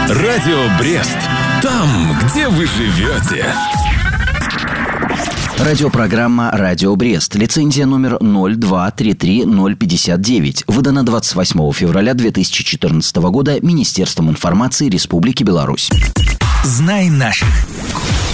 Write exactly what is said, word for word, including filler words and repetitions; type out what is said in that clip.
Радио Брест. Там, где вы живете. Радиопрограмма «Радио Брест». Лицензия номер ноль два три три ноль пятьдесят девять. Выдана двадцать восьмого февраля две тысячи четырнадцатого года Министерством информации Республики Беларусь. Знай наших.